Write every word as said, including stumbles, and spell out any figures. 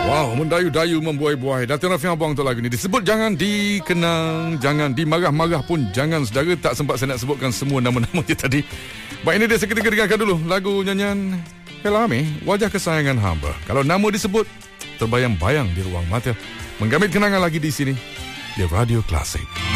Wow, mendayu-dayu membuai-buai. Datin Rafi Abang untuk lagu ni. Disebut jangan dikenang, jangan dimarah-marah pun jangan, saudara. Tak sempat saya nak sebutkan semua nama-nama dia tadi. Baik, ini dia seketika dengarkan dulu lagu nyanyian Helami, Wajah Kesayangan Hamba. Kalau nama disebut, terbayang-bayang di ruang mata. Menggamit kenangan lagi di sini, di Radio Klasik.